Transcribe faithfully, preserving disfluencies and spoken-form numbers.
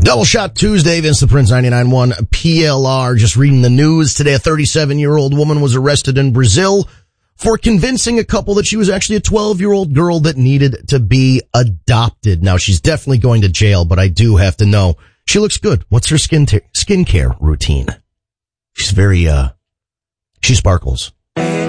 Double Shot Tuesday, Vince the Prince, ninety-nine point one P L R. Just reading the news today, a thirty-seven-year-old woman was arrested in Brazil for convincing a couple that she was actually a twelve-year-old girl that needed to be adopted. Now, she's definitely going to jail, but I do have to know, she looks good. What's her skin t- skincare routine? She's very, uh, she sparkles.